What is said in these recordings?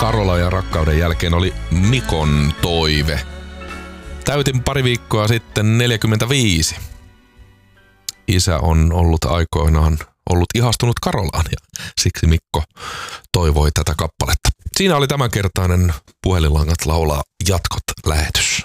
Karola ja rakkauden jälkeen oli Mikon toive. Täytin pari viikkoa sitten 45. Isä on ollut aikoinaan ihastunut Karolaan ja siksi Mikko toivoi tätä kappaletta. Siinä oli tämänkertainen Puhelinlangat laulaa jatkot lähetys.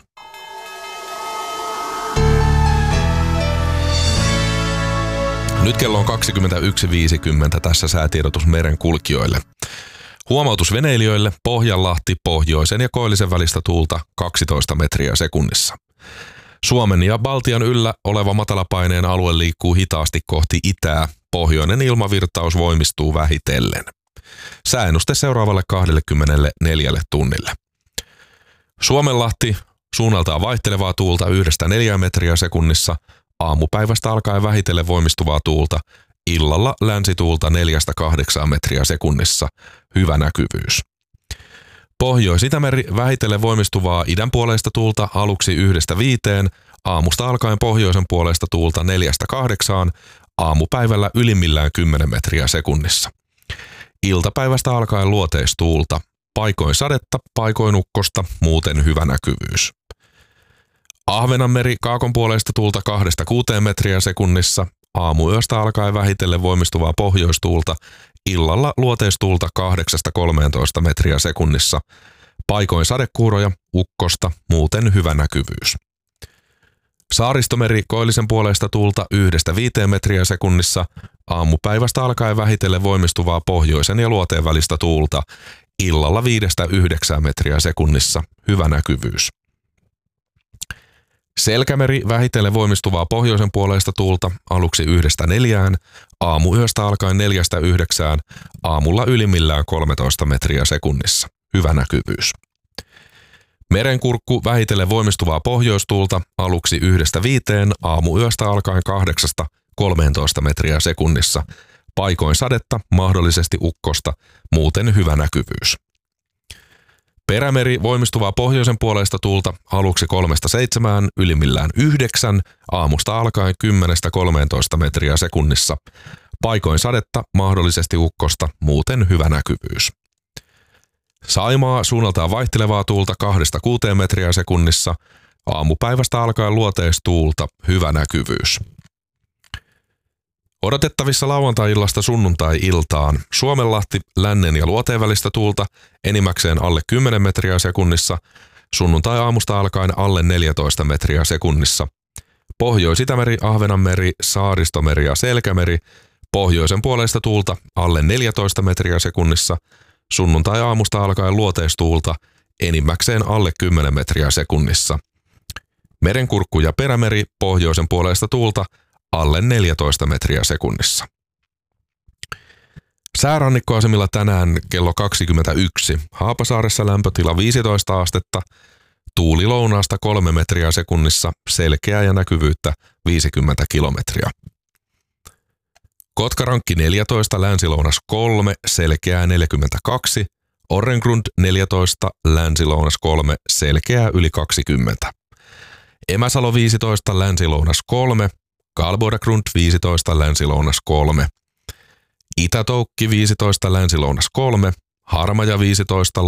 Nyt kello on 21.50 tässä säätiedotus merenkulkijoille. Huomautus veneilijöille: Pohjanlahti, pohjoisen ja koillisen välistä tuulta 12 metriä sekunnissa. Suomen ja Baltian yllä oleva matalapaineen alue liikkuu hitaasti kohti itää. Pohjoinen ilmavirtaus voimistuu vähitellen. Sääennuste seuraavalle 24 tunnille. Suomenlahti, suunnaltaan vaihtelevaa tuulta 1-4 metriä sekunnissa. Aamupäivästä alkaen vähitellen voimistuvaa tuulta. Illalla länsituulta 4-8 metriä sekunnissa. Hyvä näkyvyys. Pohjois-Itämeri vähitellen voimistuvaa idänpuoleista tuulta aluksi 1-5. Aamusta alkaen pohjoisen puoleista tuulta 4-8. Aamupäivällä ylimmillään 10 metriä sekunnissa. Iltapäivästä alkaen luoteistuulta. Paikoin sadetta, paikoin ukkosta, muuten hyvä näkyvyys. Ahvenanmeri kaakonpuoleista tuulta 2-6 metriä sekunnissa. Aamuyöstä alkaen vähitellen voimistuvaa pohjoistuulta. Illalla luoteistuulta 8-13 metriä sekunnissa. Paikoin sadekuuroja, ukkosta, muuten hyvä näkyvyys. Saaristomeri koillisen puoleista tuulta 1-5 metriä sekunnissa. Aamupäivästä alkaen vähitellen voimistuvaa pohjoisen ja luoteen välistä tuulta. Illalla 5-9 metriä sekunnissa. Hyvä näkyvyys. Selkämeri vähitellen voimistuvaa pohjoisen puoleista tuulta aluksi 1-4. Aamuyöstä alkaen 4-9. Aamulla ylimmillään 13 metriä sekunnissa. Hyvä näkyvyys. Merenkurkku vähitellen voimistuvaa pohjoistuulta aluksi 1-5. Aamuyöstä alkaen 8-13 metriä sekunnissa. Paikoin sadetta, mahdollisesti ukkosta, muuten hyvä näkyvyys. Perämeri voimistuvaa pohjoisen puoleista tuulta aluksi 3-7, ylimmillään 9, aamusta alkaen 10-13 metriä sekunnissa. Paikoin sadetta, mahdollisesti ukkosta, muuten hyvä näkyvyys. Saimaa suunnaltaan vaihtelevaa tuulta 2-6 metriä sekunnissa. Aamupäivästä alkaen luoteistuulta, hyvä näkyvyys. Odotettavissa lauantai-illasta sunnuntai-iltaan Suomenlahti, lännen ja luoteen välistä tuulta enimmäkseen alle 10 metriä sekunnissa, sunnuntai-aamusta alkaen alle 14 metriä sekunnissa. Pohjois-Itämeri, Ahvenanmeri, Saaristomeri ja Selkämeri, pohjoisen puoleista tuulta alle 14 metriä sekunnissa, sunnuntai-aamusta alkaen luoteistuulta enimmäkseen alle 10 metriä sekunnissa. Merenkurkku ja Perämeri, pohjoisen puoleista tuulta alle 14 metriä sekunnissa. Säärannikkoasemilla tänään kello 21. Haapasaaressa lämpötila 15 astetta, tuuli lounaasta 3 metriä sekunnissa, selkeää ja näkyvyyttä 50 kilometriä. Kotkarankki 14, länsilounas 3, selkeää 42, Orrengrund 14, länsilounas 3, selkeää yli 20. Emäsalo 15, länsilounas 3, Karlbodagrund 15, länsilounas 3. Itätoukki 15, länsilounas 3. Harmaja 15,